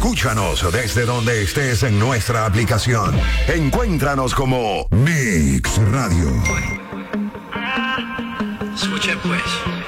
Escúchanos desde donde estés en nuestra aplicación. Encuéntranos como Mix Radio. Escuchen pues.